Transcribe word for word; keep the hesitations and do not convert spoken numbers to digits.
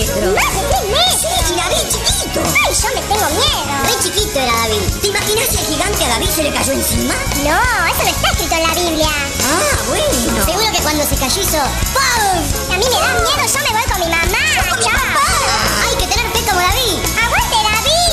metros. ¿Más de tres metros? Sí, si David chiquito. Ay, yo me tengo miedo. Re chiquito era David. ¿Te imaginas si el gigante a David se le cayó encima? No, eso no está escrito en la Biblia. Ah, bueno. Seguro que cuando se cayó hizo ¡pum! A mí me da miedo, yo